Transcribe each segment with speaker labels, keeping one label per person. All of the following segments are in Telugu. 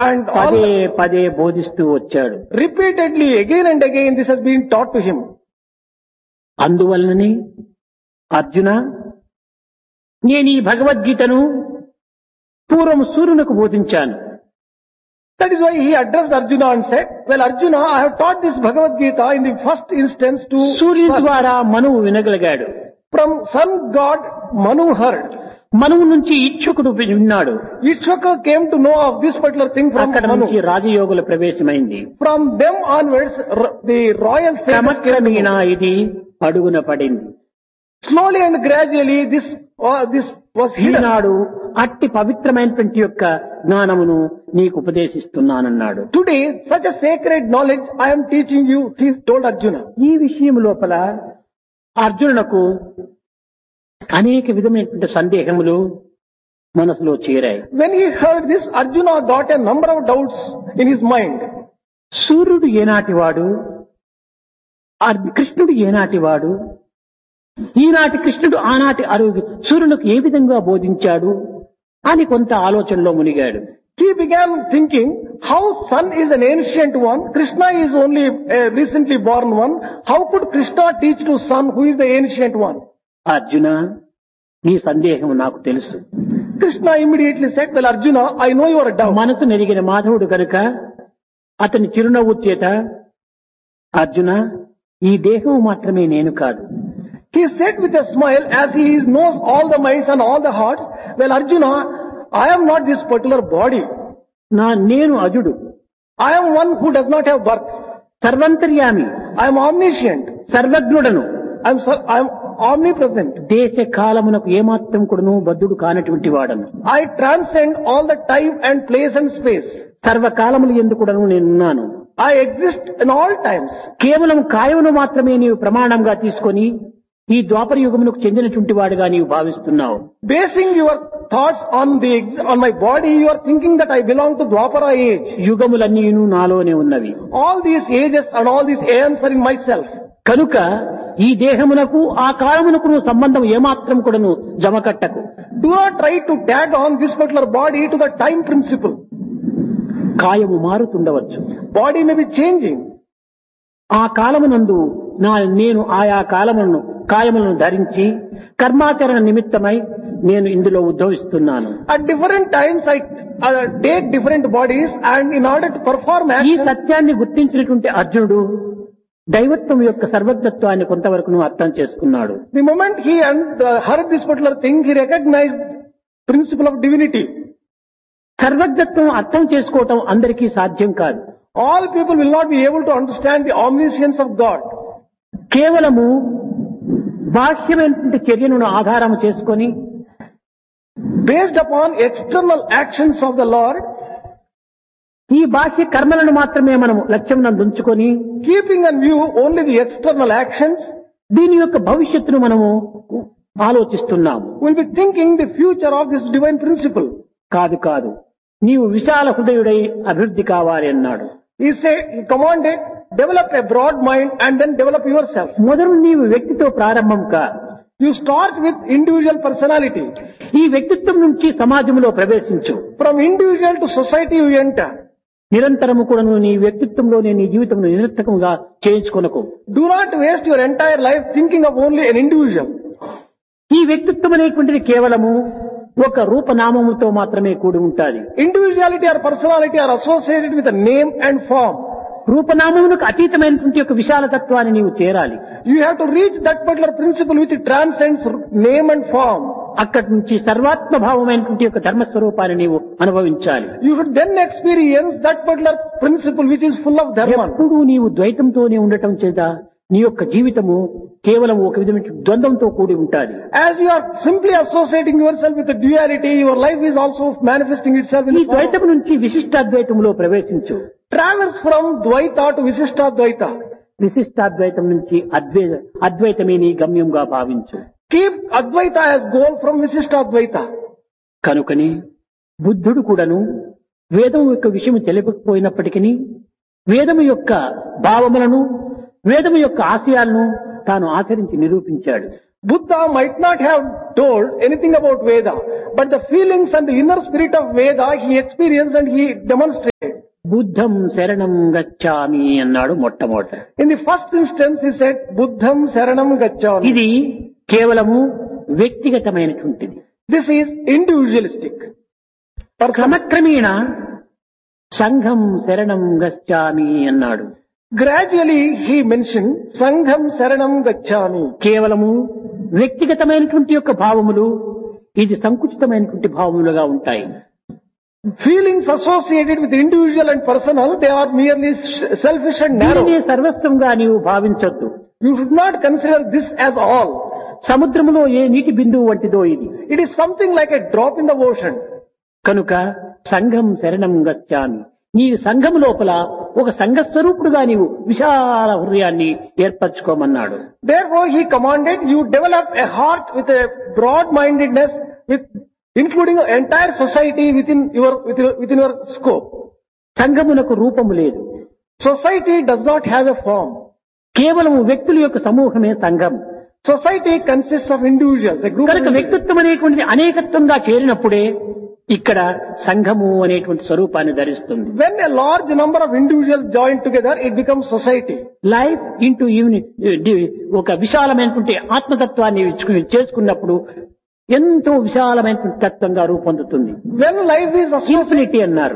Speaker 1: And
Speaker 2: పదే పదే బోధిస్తూ వచ్చాడు.
Speaker 1: repeatedly, again and again, this has been taught to him.
Speaker 2: అందువలననే Arjuna, నేను ఈ భగవద్గీతను పూర్వం సూర్యునకు బోధించాను.
Speaker 1: That is why he addressed Arjuna and said, well, Arjuna, I have taught this Bhagavad Gita in the first instance to
Speaker 2: సూర్యుని
Speaker 1: sun.
Speaker 2: ద్వారా మనువు వినగలిగాడు.
Speaker 1: From sun god, Manu heard.
Speaker 2: మనువు నుంచి ఇచ్ఛుకుడు విన్నాడు.
Speaker 1: Ishvaka came to know of this particular thing from
Speaker 2: అక్కడ
Speaker 1: Manu.
Speaker 2: నుంచి రాజయోగుల ప్రవేశమైంది.
Speaker 1: From them onwards, the royal sages came to
Speaker 2: క్రమక్రమేణ
Speaker 1: know.
Speaker 2: ఇది అడుగున పడింది.
Speaker 1: Slowly and gradually, this was hidden.
Speaker 2: ఈనాడు అట్టి పవిత్రమైనటువంటి యొక్క జ్ఞానమును నీకు ఉపదేశిస్తున్నానన్నాడు.
Speaker 1: Today, such a sacred knowledge I am teaching you, he told Arjuna.
Speaker 2: ఈ విషయం లోపల అర్జునునకు అనేక విధమైనటువంటి సందేహములు మనసులో చేరాయి.
Speaker 1: When he heard this, Arjuna got a number of doubts in his mind.
Speaker 2: సూర్యుడు ఏనాటి వాడు, కృష్ణుడు ఏనాటి వాడు, ఈనాటి కృష్ణుడు ఆనాటి సూర్యునికి ఏ విధంగా బోధించాడు అని కొంత ఆలోచనలో మునిగాడు.
Speaker 1: He began thinking, how sun is an ancient one, Krishna is only a recently born one, how could Krishna teach to sun who is the ancient one?
Speaker 2: Arjuna, నీ సందేహం నాకు తెలుసు.
Speaker 1: Krishna immediately said, well, Arjuna, I know your doubt.
Speaker 2: మనసు నెరిగిన మాధవుడు కనుక అతని చిరునవ్వు చేత, అర్జున, ఈ దేహం మాత్రమే నేను కాదు.
Speaker 1: He said with a smile, as he knows all the minds and all the hearts, well, Arjuna, I am not this particular body.
Speaker 2: నేను అజుడు.
Speaker 1: I am one who does not have birth.
Speaker 2: సర్వంతర్యామి.
Speaker 1: I am omniscient.
Speaker 2: సర్వజ్ఞుడను.
Speaker 1: I am omnipresent.
Speaker 2: దేశ కాలమునకు ఏమాత్రం కూడాను బద్ధుడు కానటువంటి వాడను.
Speaker 1: I transcend all the time and place and space.
Speaker 2: సర్వకాలములు ఎందుకుడను నేనున్నాను.
Speaker 1: I exist in all times.
Speaker 2: కేవలం కాయమును మాత్రమే నీవు ప్రమాణంగా తీసుకొని ఈ ద్వాపర యుగమునకు చెందినటువంటి వాడిగా నీవు భావిస్తున్నావు.
Speaker 1: Basing your thoughts on my body, you are thinking that I belong to Dwapara age.
Speaker 2: యుగములన్నీను నాలోనే ఉన్నవి.
Speaker 1: All these ages and all these aeons are in myself.
Speaker 2: కనుక ఈ దేహమునకు ఆ కాలమునకు సంబంధం ఏమాత్రం కూడాను జమకట్టకు.
Speaker 1: Do not try to tag on this particular body to the time principle.
Speaker 2: కాయము మారుతుండవచ్చు.
Speaker 1: Body may be changing.
Speaker 2: ఆ కాలమునందు నేను ఆయా కాయములను ధరించి కర్మాచరణ నిమిత్తమై నేను ఇందులో ఉద్భవిస్తున్నాను.
Speaker 1: At different times I take different bodies, and in order to perform
Speaker 2: ఈ
Speaker 1: action.
Speaker 2: సత్యాన్ని గుర్తించినటువంటి అర్జునుడు దైవత్వం యొక్క సర్వజ్ఞత్వాన్ని కొంతవరకు అర్థం చేసుకున్నాడు.
Speaker 1: The moment he heard this particular thing, he recognized principle of divinity.
Speaker 2: సర్వజ్ఞత్వం అర్థం చేసుకోవటం అందరికీ సాధ్యం కాదు.
Speaker 1: All people will not be able to understand the omniscience of God.
Speaker 2: కేవలము బాహ్యమైనటువంటి చర్యను ఆధారం చేసుకొని
Speaker 1: Based upon external actions of the Lord,
Speaker 2: ఈ బాహ్య కర్మలను మాత్రమే మనం లక్ష్యం ఉంచుకొని
Speaker 1: keeping in view only the external actions,
Speaker 2: దీని యొక్క భవిష్యత్తును మనము ఆలోచిస్తున్నాము.
Speaker 1: will be thinking the future of this divine principle.
Speaker 2: కాదు, నీవు విశాల హృదయుడై అభివృద్ధి కావాలి అన్నాడు.
Speaker 1: He commanded, develop a broad mind and then develop yourself.
Speaker 2: మొదలు నీవు వ్యక్తితో ప్రారంభం కా.
Speaker 1: You start with individual personality.
Speaker 2: ఈ వ్యక్తిత్వం నుంచి సమాజంలో ప్రవేశించు.
Speaker 1: From individual to society you enter.
Speaker 2: నిరంతరము కూడా నీ వ్యక్తిత్వంలోనే నీ జీవితం నిరర్థకంగా చేయించుకొనకు.
Speaker 1: Do not waste your entire life thinking of only an individual.
Speaker 2: ఈ వ్యక్తిత్వం అనేటువంటిది కేవలము ఒక రూపనామముతో మాత్రమే కూడి ఉంటాది.
Speaker 1: Individuality or personality are associated with a name and form.
Speaker 2: రూపనామమునకు అతీతమైనటువంటి ఒక విశాలతత్వాన్ని నీవు చేరాలి.
Speaker 1: You have to reach that particular principle which transcends name and form.
Speaker 2: అక్కడి నుంచి సర్వాత్మ భావమైనటువంటి ఒక ధర్మస్వరూపాన్ని నీవు అనుభవించాలి.
Speaker 1: You should then experience that particular principle which is full of dharma.
Speaker 2: ఎప్పుడూ నీవు ద్వైతంతోనే ఉండటం చేత నీ యొక్క జీవితము కేవలం ఒక విధమైన ద్వంద్వంతో కూడి ఉంటాది.
Speaker 1: As you are simply associating yourself with the duality, your life is also manifesting itself in
Speaker 2: ఈ
Speaker 1: the form.
Speaker 2: ద్వైతం నుంచి విశిష్టాద్వైతంలో ప్రవేశించు.
Speaker 1: Traverse from Dvaita to Visishtadvaita.
Speaker 2: విశిష్టాద్వైతం నుంచి అద్వైతమే నీ గమ్యంగా భావించు.
Speaker 1: Keep Advaita as goal from Visishtadvaita.
Speaker 2: కనుకని బుద్ధుడు కూడాను వేదం యొక్క విషయం తెలియకపోయినప్పటికీ వేదము యొక్క భావములను వేదము యొక్క ఆశయాలను తాను ఆచరించి నిరూపించాడు.
Speaker 1: Buddha might not have told anything about Veda, but the feelings and the inner spirit of Veda he experienced and he demonstrated.
Speaker 2: బుద్ధం శరణం గచ్చామి అన్నాడు మొట్టమొదట.
Speaker 1: In the first instance, he said, Buddham Saranam Gacchami.
Speaker 2: ఇది కేవలము వ్యక్తిగతమైనటువంటిది.
Speaker 1: This is individualistic.
Speaker 2: క్రమక్రమేణ సంఘం శరణం గచ్చామి అన్నాడు.
Speaker 1: Gradually, he mentioned, Sangham Saranam Gacchami.
Speaker 2: కేవలము వ్యక్తిగతమైనటువంటి యొక్క భావములు ఇది సంకుచితమైనటువంటి భావములుగా ఉంటాయి.
Speaker 1: Feelings associated with individual and personal, they are merely selfish and narrow.
Speaker 2: దీనినే సర్వస్వంగా నీవు భావించొద్దు.
Speaker 1: You should not consider this as all.
Speaker 2: సముద్రములో ఏ నీటి బిందువు వంటిదో ఇది.
Speaker 1: It is something like a drop in the ocean.
Speaker 2: కనుక సంఘం శరణం గచ్చామి. నీ సంఘం లోపల ఒక సంఘ స్వరూపుడుగా నీవు విశాల హృదయాన్ని ఏర్పరచుకోమన్నాడు.
Speaker 1: Therefore, he commanded you develop a heart with a broad-mindedness, with including the entire society within your scope.
Speaker 2: సంఘమునకు రూపము లేదు.
Speaker 1: Society does not have a form.
Speaker 2: కేవలం వ్యక్తుల యొక్క సమూహమే సంఘం.
Speaker 1: Society consists of individuals, a group of
Speaker 2: కనుక వ్యక్తిత్వం అనేటువంటిది అనేకత్వంగా చేరినప్పుడే ఇక్కడ సంఘము అనేటువంటి స్వరూపాన్ని ధరిస్తుంది.
Speaker 1: When a large number of individuals join together, it becomes society.
Speaker 2: Life into unit ఒక విశాలమైనటువంటి ఆత్మతత్వాన్ని చేసుకున్నప్పుడు ఎంతో విశాలమైనటువంటి తత్వంగా రూపొందుతుంది.
Speaker 1: When life is
Speaker 2: ఇన్ఫినిటీ అన్నారు.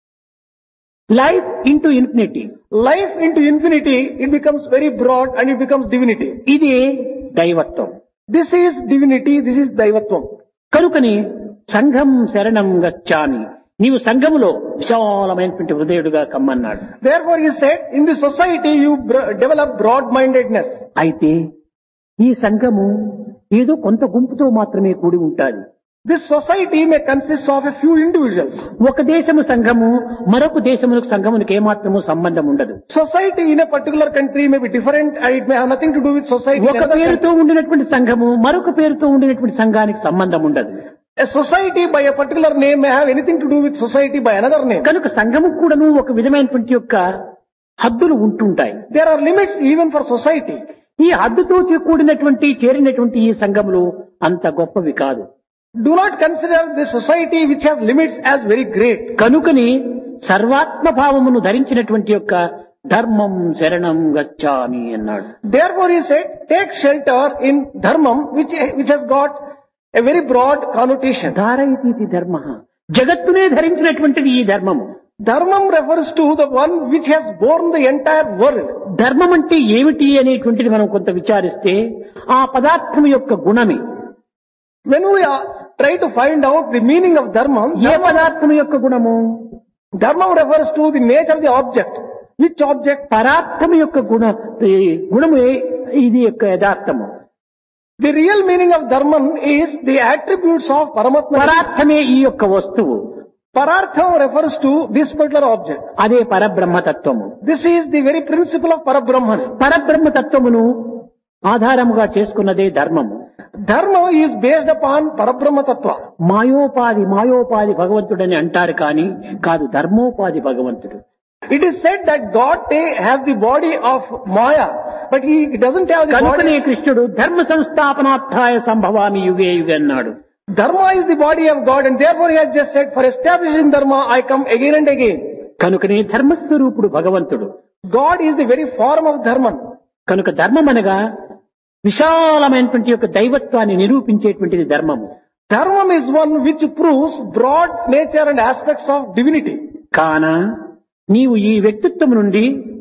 Speaker 2: Life into infinity.
Speaker 1: Life into infinity, it becomes very broad and it becomes divinity.
Speaker 2: ఇది దైవత్వం.
Speaker 1: This is divinity, this is daivatvam.
Speaker 2: కనుకని సంఘం శరణం గచ్చామి. నీవు సంఘములో విశాలమైనటువంటి హృదయుడుగా కమ్మన్నాడు.
Speaker 1: Therefore he said, in the society you develop broad-mindedness.
Speaker 2: అయితే ఈ సంఘము ఏదో కొంత గుంపుతో మాత్రమే కూడి ఉంటాది.
Speaker 1: This society may consist of a few individuals.
Speaker 2: ఒక దేశము సంఘము మరొక దేశములకు సంఘమునికి ఏమాత్రము సంబంధం ఉండదు.
Speaker 1: Society in a particular country may be different and it may have nothing to do with society.
Speaker 2: ఒక పేరుతో ఉండినటువంటి సంఘము మరొక పేరుతో ఉండినటువంటి సంఘానికి సంబంధం ఉండదు.
Speaker 1: A society by a particular name may have anything to do with society by another name.
Speaker 2: కనుక సంఘము కూడాను ఒక విధమైనటువంటి యొక్క హద్దులు ఉంటుంటాయి.
Speaker 1: There are limits even for society.
Speaker 2: ఈ హద్దుతో కూడినటువంటి చేరినటువంటి ఈ సంఘములు అంత గొప్పవి కాదు.
Speaker 1: Do not consider the society which has limits as very great.
Speaker 2: కనుకని సర్వాత్మ భావమును ధరించినటువంటి యొక్క ధర్మం శరణం గచ్చామి అన్నాడు.
Speaker 1: Therefore he said, take shelter in dharmam which has got a very broad connotation.
Speaker 2: ధారయితీతి ధర్మ. జగత్తునే ధరించినటువంటిది ఈ ధర్మము.
Speaker 1: Dharmam refers to the one which has borne the entire world.
Speaker 2: ధర్మం అంటే ఏమిటి అనేటువంటిది మనం కొంత విచారిస్తే ఆ పదార్థం యొక్క గుణమే.
Speaker 1: When we try to find out the meaning of dharmam,
Speaker 2: ఏ పదార్థం యొక్క గుణము?
Speaker 1: dharmam refers to the nature of the object. Which object?
Speaker 2: పదార్థం యొక్క గుణము ఇది యొక్క యథార్థము.
Speaker 1: The real meaning of dharmam is the attributes of Paramatma.
Speaker 2: పదార్థమే ఈ యొక్క వస్తువు.
Speaker 1: Parartham refers to this particular object.
Speaker 2: అదే పరబ్రహ్మతత్వము.
Speaker 1: This is the very principle of Parabrahman.
Speaker 2: పరబ్రహ్మతత్వమును ఆధారముగా చేసుకున్నదే ధర్మము.
Speaker 1: Dharma is based upon Parabrahma Tattva.
Speaker 2: మాయోపాధి భగవంతుడని అంటారు కానీ కాదు, ధర్మోపాధి భగవంతుడు.
Speaker 1: It is said that God has the body of Maya, but he doesn't have the
Speaker 2: కనుకనే
Speaker 1: body.
Speaker 2: కృష్ణుడు ధర్మ సంస్థాపనార్థాయ సంభవామి యుగే యుగే అన్నాడు.
Speaker 1: Dharma is the body of God and therefore he has just said, for establishing Dharma I come again and again.
Speaker 2: కనుకనే ధర్మస్వరూపుడు భగవంతుడు.
Speaker 1: God is the very form of Dharma.
Speaker 2: కనుక ధర్మం అనగా విశాలమైనటువంటి యొక్క దైవత్వాన్ని నిరూపించేటువంటిది ధర్మము.
Speaker 1: Dharma is one which proves broad nature and aspects of divinity.
Speaker 2: కాన నీవు ఈ వ్యక్తిత్వం నుండి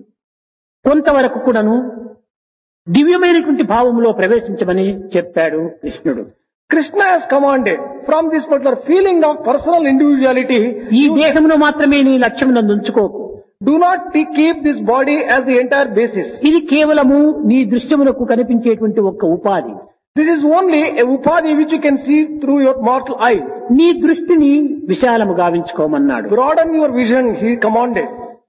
Speaker 2: కొంతవరకు కూడాను దివ్యమైనటువంటి భావములో ప్రవేశించమని చెప్పాడు కృష్ణుడు.
Speaker 1: Krishna has commanded from this particular feeling of personal individuality.
Speaker 2: ఈ దేహమును మాత్రమే నీ లక్ష్యమునందు ఉంచుకోకు.
Speaker 1: Do not keep this body as the entire basis.
Speaker 2: ఇది కేవలము నీ దృశ్యమునకు కనిపించేటువంటి ఒక ఉపాధి.
Speaker 1: This is only a upadhi which you can see through your mortal eye.
Speaker 2: నీ దృష్టిని విశాలము గావించుకోమన్నాడు.
Speaker 1: Broaden your vision, he commanded.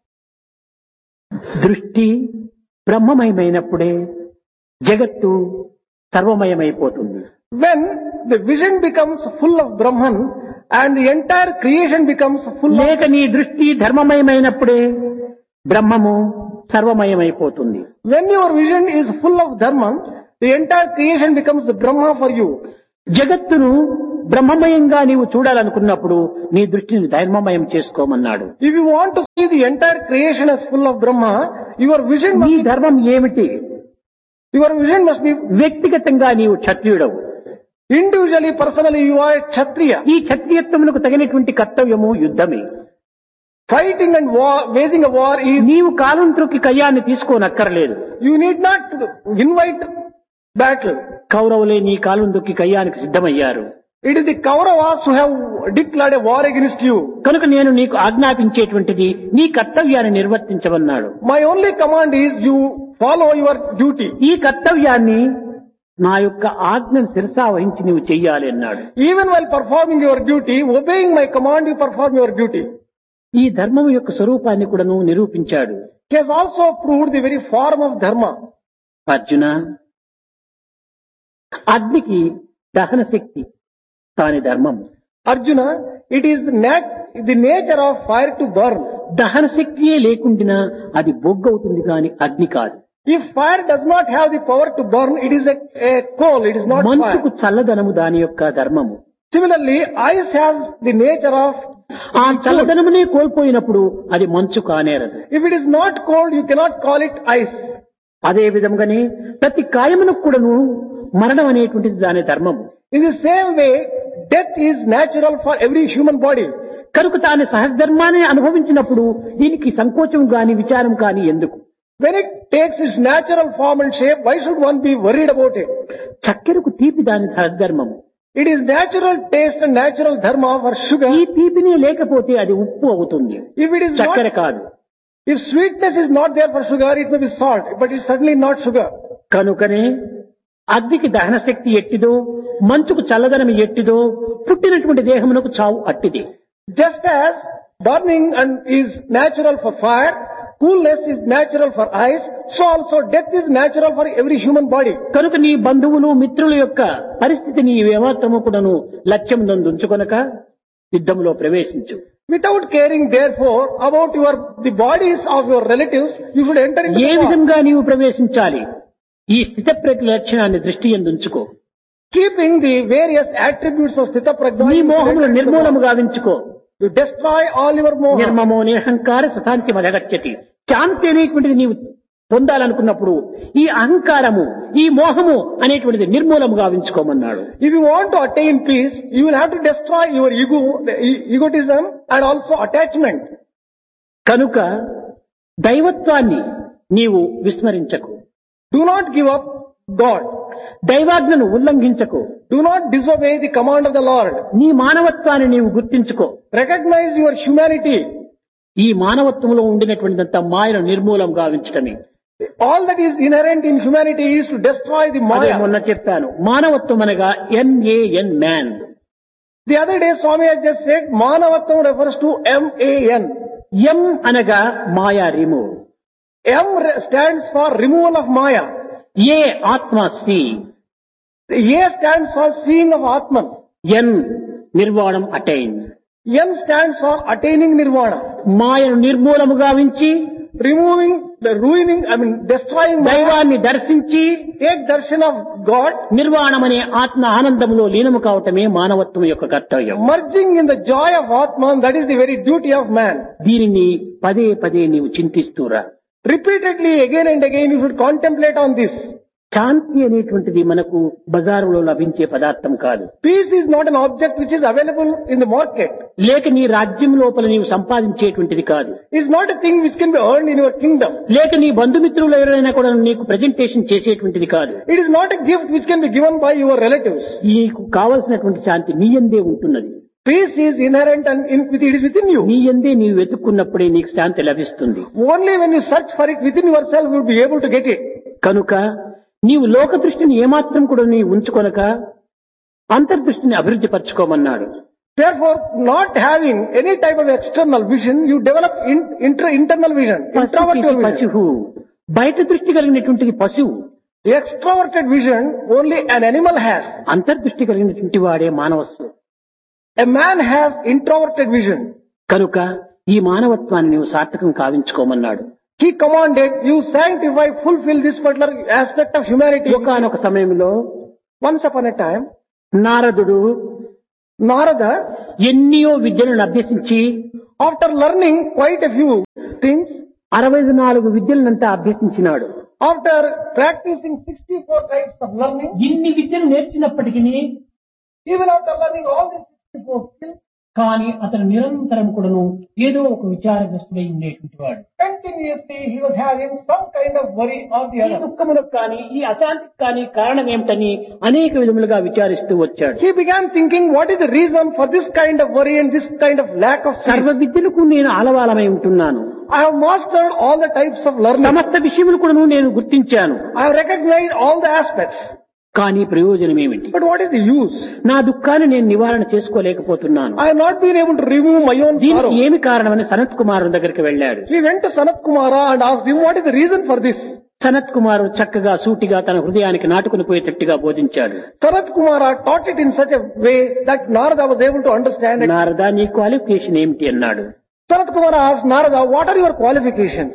Speaker 2: దృష్టి బ్రహ్మమయమైనప్పుడే జగత్తు సర్వమయమైపోతుంది.
Speaker 1: When the vision becomes full of Brahman and the entire creation becomes full of...
Speaker 2: లేక నీ దృష్టి ధర్మమయమైనప్పుడే బ్రహ్మము సర్వమయమైపోతుంది.
Speaker 1: When your vision is full of Dharma, the entire creation becomes the Brahma for you.
Speaker 2: జగత్తును బ్రహ్మమయంగా నీవు చూడాలనుకున్నప్పుడు నీ దృష్టిని ధర్మమయం చేసుకోమన్నాడు.
Speaker 1: If you want to see the entire creation as full of Brahma, your vision
Speaker 2: నీ
Speaker 1: must be,
Speaker 2: ధర్మం ఏమిటి?
Speaker 1: your vision must be
Speaker 2: వ్యక్తిగతంగా నీవు క్షత్రియుడవు.
Speaker 1: individually, personally, you are a Kshatriya.
Speaker 2: ఈ క్షత్రియత్వములకు తగినటువంటి కర్తవ్యము యుద్ధమే.
Speaker 1: Fighting and war, waging a war is,
Speaker 2: నీవు కాలంత్రుకి కయ్యాన్ని తీసుకోనక్కర్లేదు.
Speaker 1: you need not invite battle.
Speaker 2: కౌరవులే నీ కాలందుకి కయ్యానికి సిద్ధమయ్యారు.
Speaker 1: It is the Kauravas who have declared a war against you.
Speaker 2: కనుక నేను నీకు ఆజ్ఞాపించేటువంటిది నీ కర్తవ్యాన్ని నిర్వర్తించమన్నాడు.
Speaker 1: My only command is you follow your duty.
Speaker 2: ఈ కర్తవ్యాన్ని నా యొక్క ఆజ్ఞను శిరసా వహించి నీవు చెయ్యాలి అన్నాడు.
Speaker 1: Even while performing your duty, obeying my command, you perform your duty.
Speaker 2: ఈ ధర్మం యొక్క స్వరూపాన్ని కూడా నువ్వు నిరూపించాడు.
Speaker 1: He has also proved the very form of dharma.
Speaker 2: Arjuna, అగ్నికి దహన శక్తి కాని ధర్మం.
Speaker 1: Arjuna, it is the nature of fire to burn.
Speaker 2: దహన శక్తియే లేకుండా అది బొగ్గవుతుంది కాని అగ్ని కాదు.
Speaker 1: If fire does not have the power to burn, it is a coal, it is not
Speaker 2: మంచుకు
Speaker 1: fire.
Speaker 2: చల్లదనము దాని యొక్క ధర్మము.
Speaker 1: Similarly, ice has the nature of,
Speaker 2: ఆ చల్లదనమునే కోల్పోయినప్పుడు అది మంచు కానేరదు.
Speaker 1: if it is not cold, you cannot call it ice.
Speaker 2: అదే విధంగానే ప్రతి కాయమునకు కూడాను మరణం అనేటువంటిది దాని ధర్మము.
Speaker 1: In the same way, death is natural for every human body.
Speaker 2: కనుక తాను సహధర్మాన్ని అనుభవించినప్పుడు దీనికి సంకోచం గాని విచారం కాని ఎందుకు?
Speaker 1: When it takes its natural form and shape, why should one be worried about it?
Speaker 2: చక్కెరకు తీపి దాని సహధర్మము.
Speaker 1: It is natural taste and natural dharma for sugar.
Speaker 2: ఈ తీపినే లేకపోతే అది ఉప్పు అవుతుంది,
Speaker 1: If it is
Speaker 2: చక్కెర
Speaker 1: not,
Speaker 2: కాదు.
Speaker 1: if sweetness is not there for sugar, it may be salt, but it's certainly not sugar.
Speaker 2: కనుకనే అగ్నికి దహన శక్తి ఎట్టిదో, మంచుకు చల్లదనం ఎట్టిదో, పుట్టినటువంటి దేహమునకు చావు అట్టిది.
Speaker 1: Just as burning and is natural for fire, coolness is natural for ice, so also death is natural for every human body.
Speaker 2: కనుక నీ బంధువులు మిత్రుల యొక్క పరిస్థితిని ఏమాత్రము కూడాను లక్ష్యం ఉంచుకొనక యుద్ధంలో ప్రవేశించు.
Speaker 1: Without caring therefore about the bodies of your relatives, you should enter into
Speaker 2: A
Speaker 1: the war.
Speaker 2: విధంగా నీవు ప్రవేశించాలి? ఈ స్థితప్రజ్ఞ లక్షణాన్ని దృష్టి యందు ఉంచుకో.
Speaker 1: Keeping the various attributes of Sthita Prajna,
Speaker 2: నీ
Speaker 1: you should
Speaker 2: మోహములు
Speaker 1: enter into the war.
Speaker 2: నిర్మూలము గావించుకో.
Speaker 1: You destroy all your moha.
Speaker 2: నిర్మమో నిరహంకార సతాంతి మదగచ్చతి. శాంతి అనేటువంటిది నీవు పొందాలనుకున్నప్పుడు ఈ అహంకారము, ఈ మోహము అనేటువంటిది నిర్మూలము గావించుకోమన్నాడు.
Speaker 1: If you want to attain peace, you will have to destroy your ego, egotism and also attachment.
Speaker 2: కనుక దైవత్వాన్ని నీవు విస్మరించకు.
Speaker 1: Do not give up God.
Speaker 2: దైవాజ్ఞను ఉల్లంఘించకు.
Speaker 1: Do not disobey the command of the Lord.
Speaker 2: నీ మానవత్వాన్ని నీవు గుర్తించుకో.
Speaker 1: Recognize your humanity.
Speaker 2: ఈ మానవత్వంలో ఉండినటువంటిదంతా మాయను నిర్మూలం గావించటమే.
Speaker 1: All that is inherent in humanity is to destroy the
Speaker 2: అదే
Speaker 1: Maya.
Speaker 2: మొన్న చెప్పాను. మానవత్వం అనగా MAN, man.
Speaker 1: The other day Swami has just said Manavattam refers to MAN.
Speaker 2: M అనగా మాయా remove.
Speaker 1: M stands for removal of Maya.
Speaker 2: ఏ ఆత్మ C.
Speaker 1: The A stands for seeing of Atman.
Speaker 2: N నిర్వాణం attain.
Speaker 1: N stands for attaining Nirvana.
Speaker 2: మాయను నిర్మూలము గావించి
Speaker 1: Removing, destroying Maya.
Speaker 2: దైవాన్ని దర్శించి
Speaker 1: Take darshan of God.
Speaker 2: నిర్వాణమనే ఆత్మ ఆనందములో లీనము కావటమే మానవత్వం యొక్క కర్తవ్యం.
Speaker 1: Merging in the joy of Atman, that is the very duty of man.
Speaker 2: దీనిని పదే పదే నీవు చింతిస్తూరా.
Speaker 1: Repeatedly, again and again, you should contemplate on this.
Speaker 2: శాంతి అనేటువంటిది మనకు బజారులో లభించే పదార్థం కాదు.
Speaker 1: Peace is not an object which is available in the market.
Speaker 2: లేక నీ రాజ్యం లోపల నీవు సంపాదించేటువంటిది కాదు.
Speaker 1: It is not a thing which can be earned in your kingdom.
Speaker 2: లేక నీ బంధుమిత్రులు ఎవరైనా కూడా నీకు ప్రెజెంటేషన్ చేసేటువంటిది కాదు.
Speaker 1: It is not a gift which can be given by your relatives.
Speaker 2: నీకు కావలసినటువంటి శాంతి నీ యందే ఉంటున్నది.
Speaker 1: Peace is inherent and it is within you.
Speaker 2: నీ యందే నీవు వెతుక్కున్నప్పుడే నీకు శాంతి లభిస్తుంది.
Speaker 1: Only when you search for it within yourself, you will be able to get it.
Speaker 2: కనుక నీవు లోక దృష్టిని ఏమాత్రం కూడా నీవు ఉంచుకొనక అంతర్దృష్టిని అభివృద్ధి పరచుకోమన్నాడు.
Speaker 1: Therefore, not having any type of external vision, you develop internal vision, introverted vision.
Speaker 2: పశువు బయట దృష్టి కలిగినటువంటిది పశువు.
Speaker 1: Extroverted vision only an animal has.
Speaker 2: అంతర్దృష్టి కలిగినటువంటి వాడే మానవస్సు.
Speaker 1: A man has introverted vision.
Speaker 2: కనుక ఈ మానవత్వాన్ని నీవు సార్థకం కావించుకోమన్నాడు.
Speaker 1: He commanded, you sanctify, fulfill this particular aspect of humanity.
Speaker 2: ఒకానొక సమయంలో
Speaker 1: Once upon a time,
Speaker 2: నారదుడు
Speaker 1: Narada,
Speaker 2: ఎన్నియో విద్యలను అభ్యసించి
Speaker 1: after learning quite a few things,
Speaker 2: 64 విద్యలనంతా అభ్యసించినాడు.
Speaker 1: after practicing 64 types of learning,
Speaker 2: ఇన్ని విద్యలు నేర్చినప్పటికీ
Speaker 1: even after learning all these 64 skills,
Speaker 2: కానీ అతను నిరంతరం కూడాను ఏదో ఒక విచారగ్రస్తుడై ఉండేటువంటి వాడు.
Speaker 1: continuously he was having some kind of worry or the
Speaker 2: ఈ
Speaker 1: other.
Speaker 2: దుఃఖములకు కానీ ఈ అశాంతికి కానీ కారణం ఏమిటని అనేక విధములుగా విచారిస్తూ వచ్చాడు.
Speaker 1: He began thinking, what is the reason for this kind of worry and this kind of lack of
Speaker 2: సర్వ
Speaker 1: sleep?
Speaker 2: విద్యలకు నేను ఆలవాలమై ఉంటున్నాను.
Speaker 1: I have mastered all the types of learning.
Speaker 2: సమస్త విషయములు కూడాను నేను గుర్తించాను.
Speaker 1: I have recognized all the aspects.
Speaker 2: కానీ ప్రయోజనం ఏమిటి?
Speaker 1: But what is the use?
Speaker 2: నా దుఃఖాన్ని నేను నివారణ చేసుకోలేకపోతున్నాను.
Speaker 1: I have not been able to remove my own
Speaker 2: దీనికి
Speaker 1: sorrow.
Speaker 2: ఏమి కారణమని సనత్ కుమారు దగ్గరికి వెళ్ళాడు.
Speaker 1: He went to Sanat Kumara and asked him, what is the reason for this?
Speaker 2: Sanath కుమారు చక్కగా సూటిగా తన హృదయానికి నాటుకుని పోయేటట్టుగా బోధించాడు.
Speaker 1: Sanat Kumara taught it in such a way that Narada was able to understand it.
Speaker 2: Narada, నీ క్వాలిఫికేషన్ ఏమిటి అన్నాడు.
Speaker 1: Sanat Kumara asked Narada, what are your qualifications?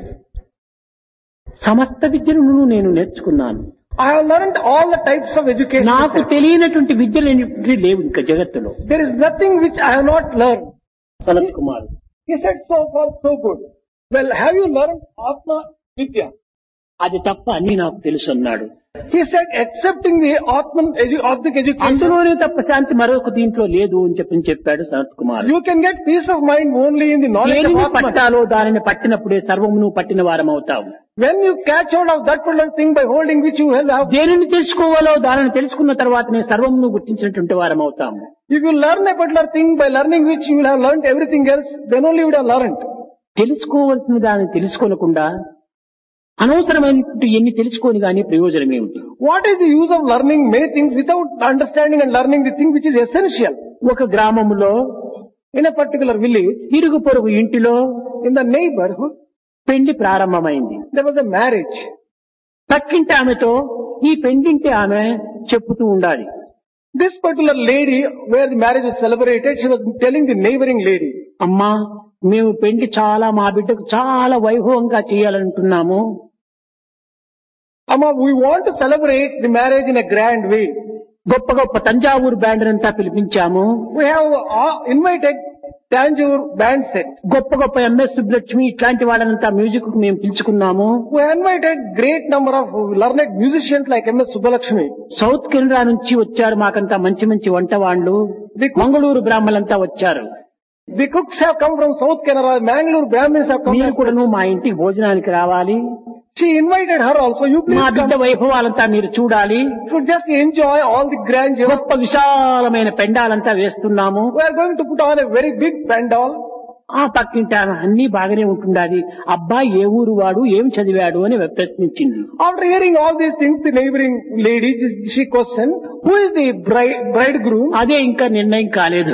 Speaker 2: సమస్త విద్యను నేను నేర్చుకున్నాను.
Speaker 1: I have learned all the types of education.
Speaker 2: నాకు తెలియనటువంటి విద్యలు అనేటువంటివి లేవు ఇంకా జగత్తులో.
Speaker 1: There is nothing which I have not learned.
Speaker 2: Sanath Kumar
Speaker 1: He said, so far so good. Well, have you learned Atma Vidya?
Speaker 2: అది తప్ప అన్ని నాకు తెలుసు అన్నాడు.
Speaker 1: He said, excepting the Atmic education,
Speaker 2: అందులోనే తప్ప శాంతి మరొక దీంట్లో లేదు అని చెప్పాడు Sanath Kumar.
Speaker 1: you can get peace of mind only in the knowledge of
Speaker 2: దేనిని
Speaker 1: Atma.
Speaker 2: పట్టాలో దానిని పట్టినప్పుడే సర్వమును పట్టిన వారం అవుతావు.
Speaker 1: When you catch hold of that particular thing by holding which you have,
Speaker 2: దేనిని తెలుసుకోవాలో దానిని తెలుసుకున్న తర్వాతనే సర్వమును గుర్తించినటువంటి వారం అవుతాము.
Speaker 1: if you learn a particular thing by learning which you will have learned everything else, then only you would have learned.
Speaker 2: తెలుసుకోవలసిన దాన్ని తెలుసుకోనకుండా అనవసరమైనటువంటి ఎన్ని తెలుసుకొని గానీ ప్రయోజనం ఏమిటి?
Speaker 1: What is the use of learning many things without understanding and learning the thing which is essential?
Speaker 2: ఒక గ్రామములో
Speaker 1: In a particular village,
Speaker 2: ఇరుగు పొరుగు ఇంటిలో
Speaker 1: in the neighborhood,
Speaker 2: పెళ్లి ప్రారంభమైంది.
Speaker 1: there was a marriage.
Speaker 2: పక్కింటి ఆమెతో ఈ పెండింటి ఆమె చెప్పుతూ ఉండాలి.
Speaker 1: This particular lady, where the marriage was celebrated, she was telling the neighboring lady,
Speaker 2: అమ్మా, మేము పెళ్లి చాలా మా బిడ్డకు చాలా వైభవంగా చేయాలనుకున్నాము.
Speaker 1: Amma, we want to celebrate the marriage in a grand way.
Speaker 2: గొప్ప గొప్ప తంజావూరు బ్యాండ్ అంతా పిలిపించాము.
Speaker 1: We have invited Tanjore band set.
Speaker 2: గొప్ప గొప్ప ఎంఎస్ సుబ్బలక్ష్మి ఇట్లాంటి వాళ్ళనంతా మ్యూజిక్ కు మేము పిలుచుకున్నాము.
Speaker 1: We invited great number of learned musicians like M.S. Subbalakshmi.
Speaker 2: South Canada నుంచి వచ్చారు మాకంతా మంచి మంచి వంట వాళ్ళు. మంగళూరు బ్రాహ్మణులంతా వచ్చారు.
Speaker 1: The cooks have come from South Canara, Mangalore Brahmins have come.
Speaker 2: మీరు కూడాను మా ఇంటికి భోజనానికి రావాలి.
Speaker 1: She invited her also. You
Speaker 2: మా
Speaker 1: please
Speaker 2: బిడ్డ
Speaker 1: come.
Speaker 2: వైభవాలంతా మీరు చూడాలి.
Speaker 1: You should just enjoy all the grandeur.
Speaker 2: గొప్ప విశాలమైన పెండాలంతా వేస్తున్నాము.
Speaker 1: We are going to put on a very big pandal.
Speaker 2: ఆ పక్కింటి ఆమె అన్ని బాగానే ఉంటుండాలి. అబ్బాయి ఏ ఊరు వాడు, ఏం చదివాడు అని ప్రశ్నించింది.
Speaker 1: After hearing all these things, the neighboring lady, she questioned, who is the bridegroom?
Speaker 2: అదే ఇంకా నిర్ణయం కాలేదు.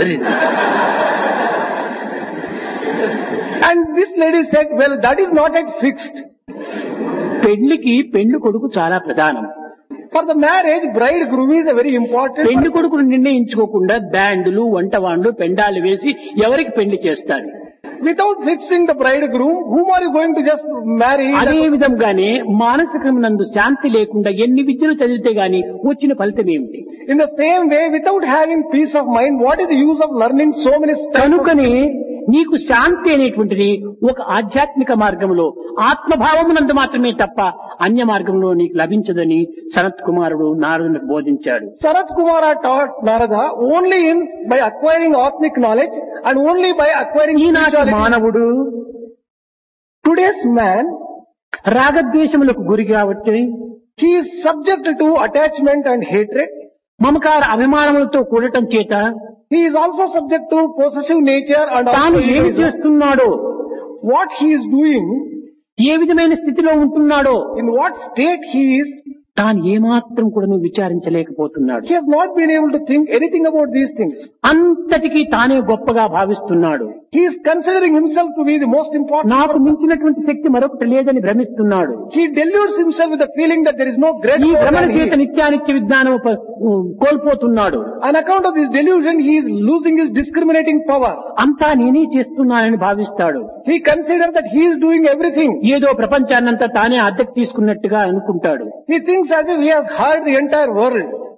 Speaker 1: And this lady said, well, that is not yet fixed.
Speaker 2: పెళ్లికి పెళ్లి కొడుకు చాలా ప్రధానం.
Speaker 1: For the marriage, bridegroom is a very important.
Speaker 2: పెళ్లి కొడుకును నిర్ణయించుకోకుండా బ్యాండ్లు, వంటవాండ్లు, పెండాలు వేసి ఎవరికి పెళ్లి చేస్తారు?
Speaker 1: Without fixing the bridegroom, whom are you going to just marry?
Speaker 2: అదే విధంగానే మానసికమునందు శాంతి లేకుండా ఎన్ని విద్యలు చదివితే గాని వచ్చిన ఫలితం ఏమిటి?
Speaker 1: In the same way, without having peace of mind, what is the use of learning so many stuff?
Speaker 2: కనుకనే నీకు శాంతి అనేటువంటిది ఒక ఆధ్యాత్మిక మార్గంలో ఆత్మభావమునందు మాత్రమే తప్ప అన్య మార్గంలో నీకు లభించదని సనత్ కుమారుడు నారదునికి బోధించాడు.
Speaker 1: Sanat Kumara taught Narada only by acquiring Atmic knowledge and only by acquiring
Speaker 2: ఈనాటి
Speaker 1: spirituality.
Speaker 2: మానవుడు
Speaker 1: Today's man,
Speaker 2: రాగద్వేషములకు గురి కాబట్టి
Speaker 1: he is subject to attachment and hatred.
Speaker 2: మమకార అభిమానములతో కూడటం చేత
Speaker 1: He is also subject to possessive nature and
Speaker 2: తాను
Speaker 1: also
Speaker 2: ఏమి
Speaker 1: egoism.
Speaker 2: చేస్తున్నాడో,
Speaker 1: What he is doing,
Speaker 2: ఏ విధమైన స్థితిలో ఉంటున్నాడో
Speaker 1: in what state he is,
Speaker 2: తాను ఏమాత్రం కూడా విచారించలేకపోతున్నాడు.
Speaker 1: he has not been able to think anything about these things.
Speaker 2: అంతటికీ తానే గొప్పగా భావిస్తున్నాడు.
Speaker 1: He is considering himself to be the most important
Speaker 2: నాకు
Speaker 1: person.
Speaker 2: మించినటువంటి శక్తి మరొకటి లేదని భ్రమిస్తున్నాడు.
Speaker 1: He deludes himself with the feeling that there is no great
Speaker 2: ఈ
Speaker 1: power
Speaker 2: భ్రమణ
Speaker 1: than he
Speaker 2: చేత
Speaker 1: is.
Speaker 2: నిత్యానిత్య విజ్ఞానం కోల్పోతున్నాడు.
Speaker 1: On account of this delusion, he is losing his discriminating power.
Speaker 2: అంతా నేనే చేస్తున్నానని భావిస్తాడు.
Speaker 1: He considers that he is doing everything.
Speaker 2: ఏదో ప్రపంచాన్నంతా తానే అద్దెకు తీసుకున్నట్టుగా అనుకుంటాడు.
Speaker 1: He thinks as if he has heard the entire world.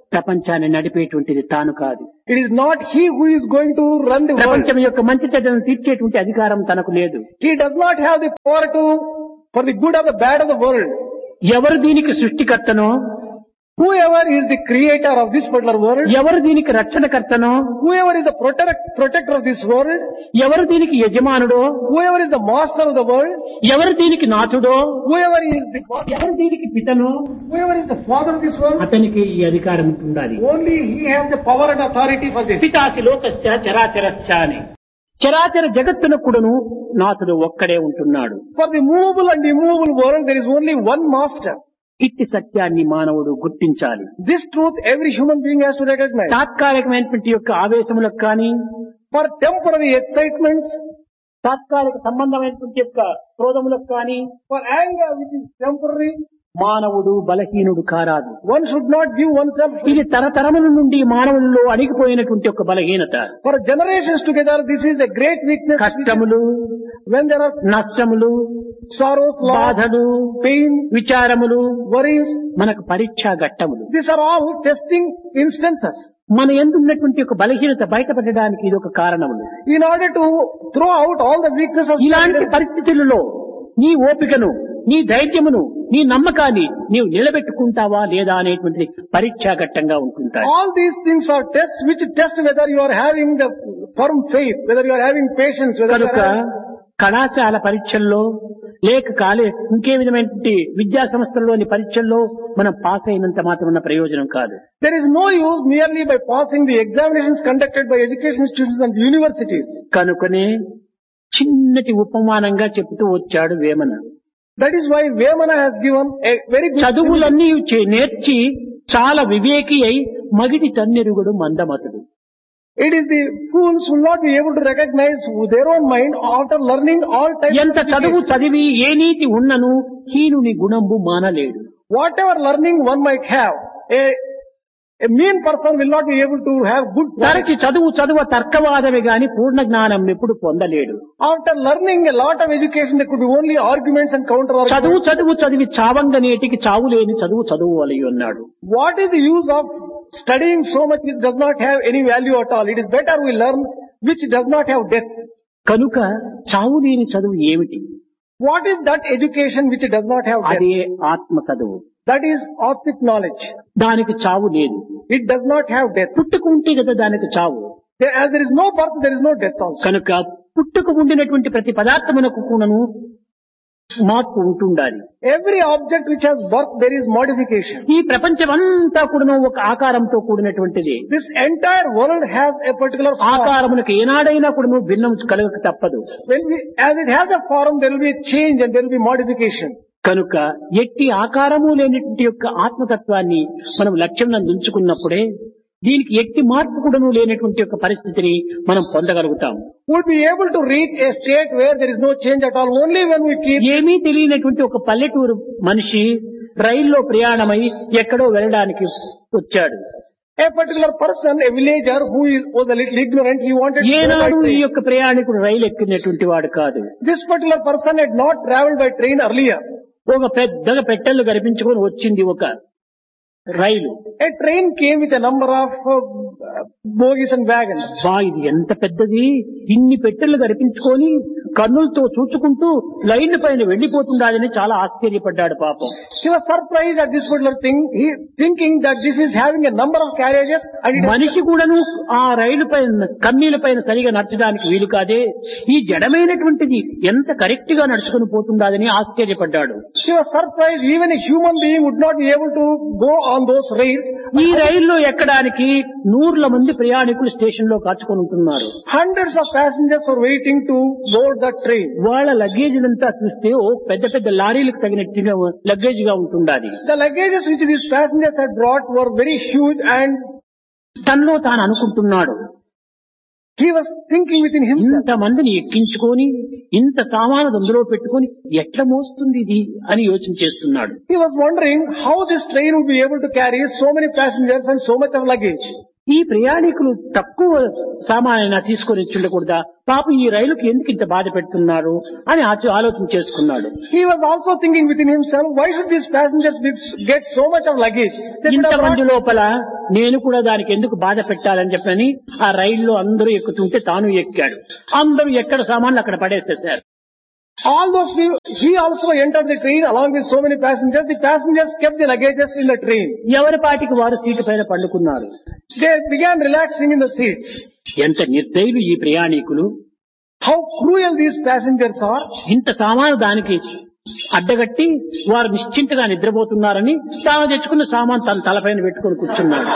Speaker 2: ప్రపంచాన్ని నడిపేటువంటిది తాను కాదు.
Speaker 1: It is not he who is going to run the world.
Speaker 2: ప్రపంచం యొక్క మంచి చెడ్డను తీర్చేటువంటి అధికారం తనకు లేదు.
Speaker 1: He does not have the power for the good or the bad of the world.
Speaker 2: ఎవరు దీనికి సృష్టికర్తనో,
Speaker 1: Whoever is the creator of this particular world,
Speaker 2: ఎవరు దీనికి రక్షణకర్తనో,
Speaker 1: whoever is the protector of this world,
Speaker 2: ఎవరు దీనికి యజమానుడో,
Speaker 1: whoever is the master of the world,
Speaker 2: ఎవరు దీనికి నాథుడో,
Speaker 1: whoever is the
Speaker 2: ఎవరు దీనికి పితనో,
Speaker 1: whoever is the father of this world,
Speaker 2: అతనికి ఈ అధికారం ఉండాలి.
Speaker 1: only he has the power and authority for this.
Speaker 2: పితాసి లోకస్య చరాచరస్య అని. చరాచర జగత్తును కూడాను నాథుడు ఒక్కడే ఉంటున్నాడు.
Speaker 1: For the movable and immovable world, there is only one master.
Speaker 2: ఇట్టి సత్యాన్ని మానవుడు గుర్తించాలి.
Speaker 1: This truth every human being has to recognize.
Speaker 2: తాత్కాలికమైనటువంటి యొక్క ఆవేశములకు కానీ,
Speaker 1: For temporary excitements,
Speaker 2: తాత్కాలిక సంబంధమైనటువంటి యొక్క క్రోధములకు కానీ,
Speaker 1: for anger which is temporary,
Speaker 2: మానవుడు బలహీనుడు కారాదు.
Speaker 1: one should not give oneself.
Speaker 2: ఇది తరతరముల నుండి మానవుల్లో అణిగిపోయినటువంటి ఒక బలహీనత.
Speaker 1: For generations together, this is a great weakness.
Speaker 2: కష్టములు,
Speaker 1: When there are
Speaker 2: నష్టములు,
Speaker 1: sorrows, loss,
Speaker 2: బాధలు,
Speaker 1: pain,
Speaker 2: విచారములు
Speaker 1: worries,
Speaker 2: మనకు పరీక్షా ఘట్టములు.
Speaker 1: these are all testing instances.
Speaker 2: మన యందు ఉన్నటువంటి ఒక బలహీనత బయటపడడానికి ఇది ఒక కారణములు.
Speaker 1: In order to throw out all the weaknesses of
Speaker 2: ఇలాంటి పరిస్థితులలో నీ ఓపికను, నీ ధైర్యమును, నీ నమ్మకాన్ని నీవు నిలబెట్టుకుంటావా లేదా అనేటువంటి పరీక్షా ఘట్టంగా ఉంటుంటాయి.
Speaker 1: all these things are tests which test whether you are having the firm faith, whether you are having patience, whether you
Speaker 2: కనుక
Speaker 1: are having...
Speaker 2: కళాశాల పరీక్షల్లో లేక ఇంకే విధమైనటువంటి విద్యా సంస్థల్లోని పరీక్షల్లో మనం పాస్ అయినంత మాత్రం ఉన్న ప్రయోజనం కాదు.
Speaker 1: There is no use merely by passing the examinations conducted by education institutions and universities.
Speaker 2: కనుకనే చిన్నటి ఉపమానంగా చెబుతూ వచ్చాడు Vemana.
Speaker 1: That is why Vemana has given a very good
Speaker 2: చదువులన్నీ నేర్చి చాలా వివేకి అయి మగిడి తన్నెరుగుడు మందమతుడు.
Speaker 1: It is the fools who will not be able to recognize their own mind after learning all types
Speaker 2: ఎంత
Speaker 1: of
Speaker 2: చదువు
Speaker 1: education.
Speaker 2: చదివి ఏ నీతి ఉన్నను హీనుని గుణంబు మానలేడు.
Speaker 1: Whatever learning one might have, a mean person will not be able to have good
Speaker 2: తరచి చదువు తర్కవాదమే గాని పూర్ణ జ్ఞానం ఎప్పుడు పొందలేడు.
Speaker 1: After learning a lot of education, there could be only arguments and counter arguments.
Speaker 2: చదివి చావంగనేటికి చావు లేని చదువు అలయి అన్నాడు.
Speaker 1: What is the use of studying so much which does not have any value at all? It is better we learn which does not have depth.
Speaker 2: కనుక చావు లేని చదువు ఏమిటి?
Speaker 1: What is that education which does not have depth?
Speaker 2: అదే ఆత్మ చదువు.
Speaker 1: That is Atmic knowledge.
Speaker 2: దానికి చావు లేదు.
Speaker 1: It does not have death.
Speaker 2: పుట్టుక ఉంటే కదా దానికి చావు.
Speaker 1: As there is no birth, there is no death also.
Speaker 2: కనుక పుట్టుక ఉండినటువంటి ప్రతి పదార్థమునకు కూడాను మార్పు ఉంటుండాలి.
Speaker 1: Every object which has birth, there is modification.
Speaker 2: ఈ ప్రపంచమంతా కూడాను ఒక ఆకారంతో కూడినటువంటిది.
Speaker 1: This entire world has a particular form.
Speaker 2: ఆకారమునకు ఏనాడైనా కూడాను భిన్నం కలగక తప్పదు.
Speaker 1: As it has a form, there will be a change and there will be modification.
Speaker 2: కనుక ఎట్టి ఆకారము లేనటువంటి యొక్క ఆత్మతత్వాన్ని మనం లక్ష్యం ఉంచుకున్నప్పుడే దీనికి ఎట్టి మార్పు కూడాను లేనటువంటి యొక్క పరిస్థితిని మనం పొందగలుగుతాం.
Speaker 1: Would be able to reach a state where there is no change at all only when we keep.
Speaker 2: ఏమీ తెలియనటువంటి ఒక పల్లెటూరు మనిషి రైల్లో ప్రయాణమై ఎక్కడో వెళ్ళడానికి వచ్చాడు.
Speaker 1: A particular person, a villager who was a little ignorant, he wanted to go by
Speaker 2: ఏనాడు ఈ
Speaker 1: train.
Speaker 2: యొక్క ప్రయాణికుడు రైలు ఎక్కినటువంటి వాడు కాదు.
Speaker 1: This particular person had not travelled by train earlier.
Speaker 2: ఒక పెద్దగా పెట్టెలు కనిపించుకొని వచ్చింది ఒక రైలు.
Speaker 1: A train came with a number of bogies and wagons.
Speaker 2: ఇది ఎంత పెద్దది, ఇన్ని పెట్టెలు కనిపించుకొని కన్నులతో చూచుకుంటూ లైన్ పైన వెళ్లిపోతుండాలని చాలా ఆశ్చర్యపడ్డాడు పాపం.
Speaker 1: He was surprised at this particular thing, thinking that this is having a number of carriages. And
Speaker 2: మనిషి కూడాను ఆ రైలు పైన కమ్మీల పైన సరిగా నడచడానికి వీలు కాదే, ఈ జడమైనటువంటిది ఎంత కరెక్ట్ గా నడుచుకుని పోతుండాలని ఆశ్చర్యపడ్డాడు.
Speaker 1: He was surprised even a human being would not be able to go on those rails.
Speaker 2: ఈ రైల్లో ఎక్కడానికి 100 మంది ప్రయాణికులు స్టేషన్ లో కాచుకొని ఉంటున్నారు.
Speaker 1: Hundreds of passengers are waiting to board that train.
Speaker 2: వాళ్ళ లగేజ్ అంతా చూస్తే పెద్ద పెద్ద లారీలకు తగినట్టుగా లగేజ్ గా ఉంటుండాలి.
Speaker 1: The luggages which these passengers had brought were very huge, and
Speaker 2: తనలో తాను అనుకుంటున్నాడు,
Speaker 1: he was thinking within himself,
Speaker 2: ఇంత మందిని ఎక్కించుకొని ఇంత సామాను అందులో పెట్టుకొని ఎట్లా మోస్తుంది ఇది అని యోచన చేస్తున్నాడు.
Speaker 1: he was wondering how this train would be able to carry so many passengers and so much of luggage.
Speaker 2: ఈ ప్రయాణికులు తక్కువ సామానైనా తీసుకొని ఉండకూడదా, పాపం ఈ రైలుకి ఎందుకు ఇంత బాధ పెడుతున్నారు అని ఆలోచన చేసుకున్నాడు.
Speaker 1: He was also thinking within himself, why should these passengers get so much of luggage?
Speaker 2: ఇంతమంది లోపల నేను కూడా దానికి ఎందుకు బాధ పెట్టాలని చెప్పని ఆ రైల్లో అందరూ ఎక్కుతుంటే తాను ఎక్కాడు. అందరూ ఎక్కడ సామాన్లు అక్కడ పడేసేశారు.
Speaker 1: All those people, he also entered the train along with so many passengers. The passengers kept the luggages in the train.
Speaker 2: ఎవరి పాటికి వారు సీటు పైన పండుకున్నారు.
Speaker 1: They began relaxing in the seats.
Speaker 2: ఎంత నిర్దయులు ఈ ప్రయాణికులు,
Speaker 1: How cruel these passengers are.
Speaker 2: ఇంత సామాను దానికి అడ్డగట్టి వారు నిశ్చింతగా నిద్రపోతున్నారని తాను తెచ్చుకున్న సామాన్ తన తలపైన పెట్టుకొని కూర్చున్నాడు.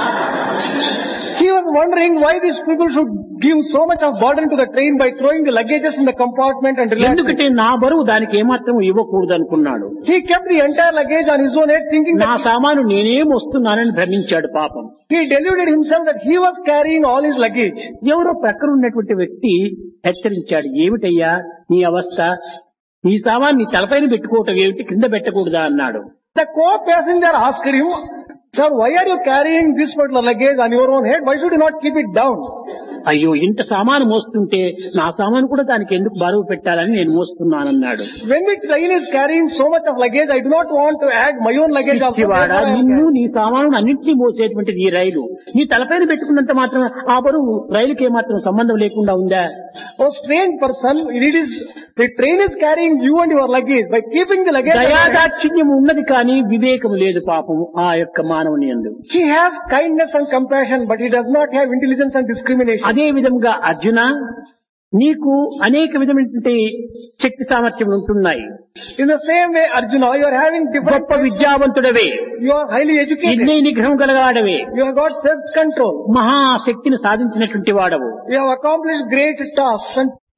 Speaker 1: He was wondering why these people should give so much of burden to the train by throwing the luggages in the compartment and relaxing.
Speaker 2: ఎందుకంటే నా బరువు దానికి ఏమాత్రం ఇవ్వకూడదు అనుకున్నాడు.
Speaker 1: He kept the entire luggage on his own head, thinking
Speaker 2: నా సామాను నేనేం వస్తున్నానని భ్రమించాడు పాపం.
Speaker 1: he deluded himself that he was carrying all his luggage.
Speaker 2: ఎవరో ప్రక్కన ఉన్నటువంటి వ్యక్తి హెచ్చరించాడు, ఏమిటయ్యా నీ అవస్థ, నీ సామాన్ నీ తలపైన పెట్టుకోవటం ఏమిటి, కింద పెట్టకూడదా అన్నాడు.
Speaker 1: The co-passenger asked him, sir, why are you carrying this particular luggage on your own head? Why should you not keep it down?
Speaker 2: అయ్యో ఇంత సామాను మోస్తుంటే నా సామాను కూడా దానికి ఎందుకు బరువు పెట్టాలని నేను మోస్తున్నానన్నాడు.
Speaker 1: When the train is carrying so much of luggage, I do not want to add my own luggage also.
Speaker 2: నిన్ను నీ సామాను అన్నింటినీ మోసేటువంటిది ఈ రైలు, నీ తలపైన పెట్టుకున్నంత మాత్రం ఆ బరువు రైలుకి ఏమాత్రం సంబంధం లేకుండా ఉందా?
Speaker 1: Oh strange person, the train is carrying you and your luggage. By keeping the luggage,
Speaker 2: దయాదాక్షిణ్యం ఉన్నది కానీ వివేకం లేదు పాపం ఆ యొక్క మానవుని యందు.
Speaker 1: he has kindness and compassion, but he does not have intelligence and discrimination.
Speaker 2: అదే విధంగా అర్జున, నీకు అనేక విధమైనటువంటి శక్తి సామర్థ్యములు ఉంటున్నాయి.
Speaker 1: In the same way, Arjuna, you are having different.
Speaker 2: గొప్ప విద్యావంతుడవే,
Speaker 1: You are highly educated.
Speaker 2: ఇంద్రియ నిగ్రహం కలగాడవే,
Speaker 1: You have got self-control.
Speaker 2: మహాశక్తిని సాధించినటువంటి వాడవు.
Speaker 1: You have accomplished great tasks,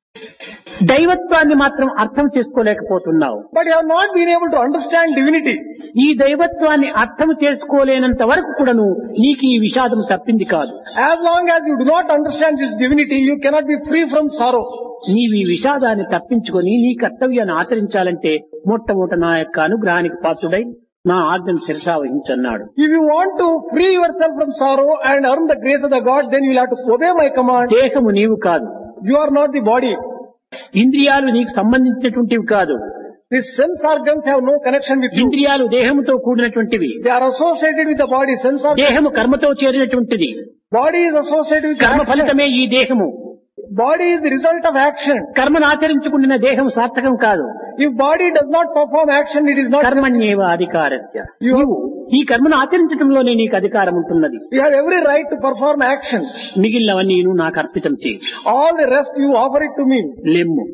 Speaker 2: దైవత్వాన్ని మాత్రం అర్థం చేసుకోలేకపోతున్నావు.
Speaker 1: but you have not been able to understand divinity.
Speaker 2: ఈ దైవత్వాన్ని అర్థం చేసుకోలేనంత వరకు కూడాను నీకు ఈ విషాదం తప్పింది కాదు.
Speaker 1: As long as you do not understand this divinity, you cannot be free from sorrow.
Speaker 2: నీవు ఈ విషాదాన్ని తప్పించుకొని నీ కర్తవ్యాన్ని ఆచరించాలంటే మొట్టమొదట నా యొక్క అనుగ్రహానికి పాత్రుడై నా ఆజ్ఞను శిరసా వహించన్నాడు.
Speaker 1: If you want to free yourself from sorrow and earn the grace of the God, then you will have to obey my command.
Speaker 2: దేహము నీవు కాదు,
Speaker 1: You are not the body.
Speaker 2: ఇంద్రియాలు నీకు సంబంధించినటువంటివి కాదు.
Speaker 1: The sense organs have no connection with you.
Speaker 2: ఇంద్రియాలు దేహముతో కూడినటువంటివి.
Speaker 1: They are associated with the body. Sense organs.
Speaker 2: దేహము కర్మతో చేరినటువంటిది.
Speaker 1: Body is associated with
Speaker 2: కర్మ
Speaker 1: action.
Speaker 2: ఫలితమే ఈ దేహము.
Speaker 1: Body is the result of action.
Speaker 2: కర్మను ఆచరించుకున్న దేహం సార్థకం కాదు.
Speaker 1: If body does not perform action, it is not.
Speaker 2: కర్మణ్యేవ అధికారస్య. నీవు ఈ కర్మను ఆచరించడంలోనే నీకు అధికారం ఉంటున్నది.
Speaker 1: You have every right to perform action.
Speaker 2: మిగిలినవన్నీ నాకు అర్పితం చేయి.
Speaker 1: All the rest you offer it to me.
Speaker 2: లెమ్ము,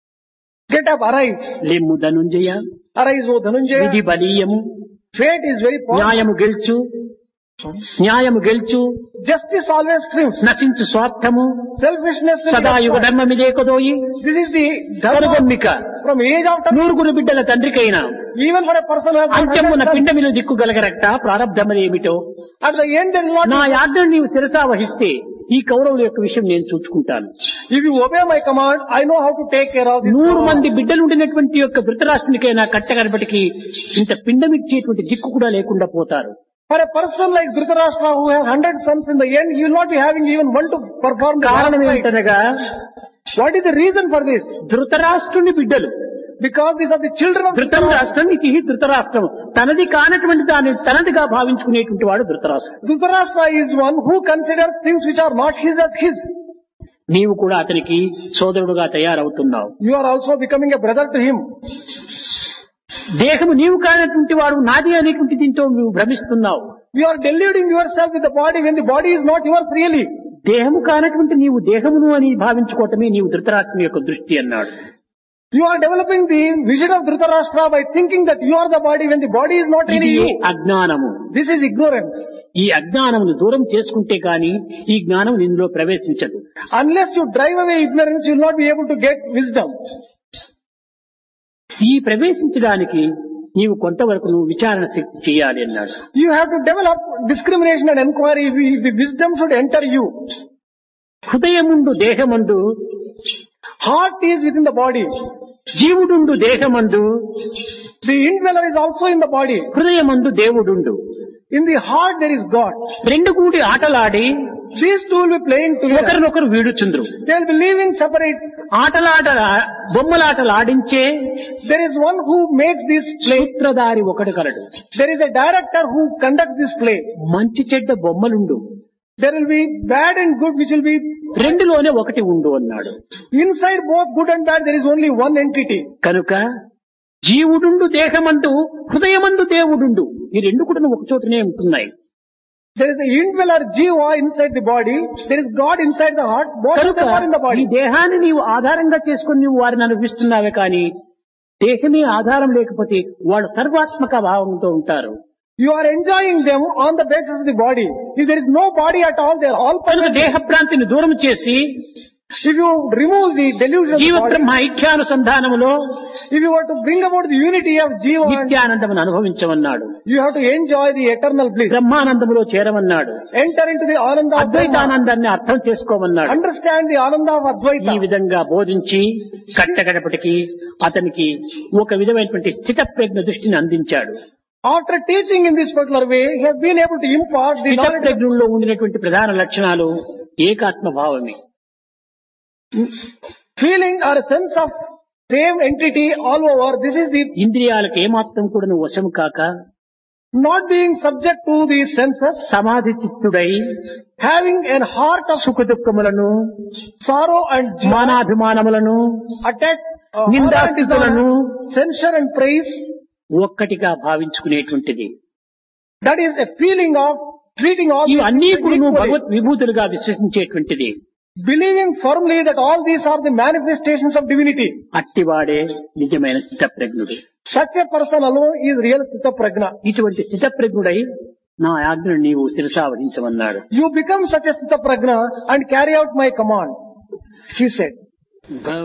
Speaker 1: Get up, arise.
Speaker 2: లెమ్ము ధనుంజయ.
Speaker 1: Arise, O Dhananjaya.
Speaker 2: విధి బలీయము,
Speaker 1: Fate is very powerful.
Speaker 2: న్యాయము గెలుచు, న్యాయము గెలుచు.
Speaker 1: Justice always triumphs.
Speaker 2: నశించు స్వార్థము,
Speaker 1: Selfishness will be
Speaker 2: సదాయుగ
Speaker 1: destroyed.
Speaker 2: ధర్మమిదే కొదోయి.
Speaker 1: This is the dharma
Speaker 2: కనుగొమ్మిక
Speaker 1: from age of time.
Speaker 2: నూరుగురు బిడ్డల తండ్రికైనా
Speaker 1: Even for a person who has got
Speaker 2: అంత్యమున
Speaker 1: 100 sons,
Speaker 2: పిండమిలు దిక్కుగలగరట ప్రారబ్ధమనేమిటో.
Speaker 1: at the end there is not.
Speaker 2: నా ఆజ్ఞను నీవు శిరసా వహిస్తే ఈ కౌరవుల యొక్క విషయం నేను చూసుకుంటాను.
Speaker 1: If you obey my command, I know how to take care of this.
Speaker 2: 100 మంది బిడ్డలు ఉండినటువంటి యొక్క ధృతరాష్ట్రునికైనా కట్టగడపటికి ఇంత పిండమిచ్చేటువంటి దిక్కు కూడా లేకుండా పోతారు.
Speaker 1: For a person like Dhritarashtra who has 100 sons, in the end he will not be having even one to perform the
Speaker 2: కారణం
Speaker 1: last rites.
Speaker 2: ఏంటనగా
Speaker 1: What is the reason for this?
Speaker 2: ధృతరాష్ట్రుని బిడ్డలు.
Speaker 1: Because these are the children of
Speaker 2: ధృతం రాష్ట్రం, ఇది ధృతరాష్ట్రం. తనది కానటువంటి దాన్ని తనదిగా భావించుకునేటువంటి వాడు ధృతరాష్ట్రం.
Speaker 1: Dhritarashtra is one who considers things which are not his as his.
Speaker 2: నీవు కూడా అతనికి సోదరుడుగా తయారవుతున్నావు.
Speaker 1: You are also becoming a brother to him.
Speaker 2: దేహము నీవు కానటువంటి వాడు నాది అనేటువంటి దీంతో నువ్వు భ్రమిస్తున్నావు.
Speaker 1: You are deluding yourself with the body when the body is not yours really.
Speaker 2: దేహము కానటువంటి నీవు దేహమును అని భావించుకోవటమే నీవు ధృతరాష్ట్రుని యొక్క దృష్టి అన్నాడు.
Speaker 1: You are developing the vision of Dhritarashtra by thinking that you are the body when the body is not
Speaker 2: ఇది
Speaker 1: really you.
Speaker 2: అజ్ఞానము.
Speaker 1: This is ignorance.
Speaker 2: ఈ అజ్ఞానమును దూరం చేసుకుంటే గాని ఈ జ్ఞానం ఇందులో ప్రవేశించదు.
Speaker 1: Unless you drive away ignorance, you will not be able to get wisdom.
Speaker 2: ఈ ప్రవేశించడానికి నీవు కొంతవరకు నువ్వు విచారణ శక్తి చేయాలి అన్నాడు.
Speaker 1: You have to develop discrimination and inquiry if the wisdom should enter you.
Speaker 2: హృదయముండు దేహమందు,
Speaker 1: Heart is within the body.
Speaker 2: జీవుడుండు దేహమందు,
Speaker 1: The indweller is also in the body.
Speaker 2: హృదయమందు దేవుడుండు.
Speaker 1: In the heart there is God.
Speaker 2: రెండు కూడి ఆటలాడి
Speaker 1: These two will be playing together.
Speaker 2: ఒకరినొకరు వీడుచుందరు.
Speaker 1: They will be living separate.
Speaker 2: బొమ్మలాటలు ఆడించే
Speaker 1: There is one who makes this play.
Speaker 2: సూత్రధారి ఒకడు కలడు.
Speaker 1: There is a director who conducts this play.
Speaker 2: మంచి చెడ్డ బొమ్మలుండు,
Speaker 1: There will be bad and good which will be
Speaker 2: రెండులోనే ఒకటి ఉండు అన్నాడు.
Speaker 1: inside both good and bad. There is only one entity.
Speaker 2: కనుక జీవుడుండు దేహమందు, హృదయమందు దేవుడుండు. ఈ రెండు కూడా ఒక చోటనే ఉంటున్నాయి.
Speaker 1: There is a indweller jiva inside the body. There is God inside the heart. Both of
Speaker 2: కనుక
Speaker 1: them are in the
Speaker 2: ఈ
Speaker 1: body.
Speaker 2: దేహాన్ని నీవు ఆధారంగా చేసుకుని నీవు వారిని అనుభవిస్తున్నావే కానీ దేహమే ఆధారం లేకపోతే వాళ్ళు సర్వాత్మక భావంతో ఉంటారు.
Speaker 1: You are enjoying them on the basis of the body. If there is no body at all, they are all
Speaker 2: కనుక
Speaker 1: permanent.
Speaker 2: దేహ భ్రాంతిని దూరం చేసి
Speaker 1: If you remove the delusion of
Speaker 2: జీవ
Speaker 1: the body,
Speaker 2: Brahma ఐక్యానుసంధానములో
Speaker 1: if you were to bring about the unity of jiva,
Speaker 2: నిత్యానందమును అనుభవించమన్నాడు.
Speaker 1: you have to enjoy the eternal bliss.
Speaker 2: బ్రహ్మానందములో చేరమన్నాడు.
Speaker 1: Enter into the ananda of Brahma.
Speaker 2: అద్వైతానందాన్ని అర్థం చేసుకోమన్నాడు.
Speaker 1: Understand the ananda of
Speaker 2: ఈ
Speaker 1: Advaita.
Speaker 2: విధంగా బోధించి కట్టగడపటికి అతనికి ఒక విధమైనటువంటి స్థిత ప్రజ్ఞ దృష్టిని అందించాడు.
Speaker 1: After teaching in this particular way, he has been able to impart the
Speaker 2: స్థిత
Speaker 1: knowledge.
Speaker 2: ప్రజ్ఞలో ఉండినటువంటి ప్రధాన లక్షణాలు ఏకాత్మ భావమే.
Speaker 1: Feeling or a sense of same entity all over. This is the
Speaker 2: ఇంద్రియాలకు ఏమాత్రం కూడా నువ్వు వశము కాక
Speaker 1: not being subject to the senses,
Speaker 2: సమాధి చిత్తుడై
Speaker 1: having a heart of
Speaker 2: సుఖ దుఃఖములను,
Speaker 1: sorrow and joy,
Speaker 2: మానాభిమానములను,
Speaker 1: attack,
Speaker 2: నిందాస్థితులను
Speaker 1: censure and praise.
Speaker 2: ఒక్కటిగా భావించుకునేటువంటిది.
Speaker 1: That is a feeling of treating all
Speaker 2: ఇవి
Speaker 1: these
Speaker 2: అన్నీ
Speaker 1: things
Speaker 2: కూడా నువ్వు
Speaker 1: equally.
Speaker 2: Bhagwat విభూతులుగా విశ్వసించేటువంటిది.
Speaker 1: Believing firmly that all these are the manifestations of divinity.
Speaker 2: అట్టివాడే నిజమైన స్థితప్రజ్ఞుడు.
Speaker 1: Such a person alone is real Sthita Prajna.
Speaker 2: ఇటువంటి స్థితప్రజ్ఞుడై నా ఆజ్ఞను నీవు శిరసావహించమన్నాడు.
Speaker 1: You become such a Sthita Prajna and carry out my command, he said.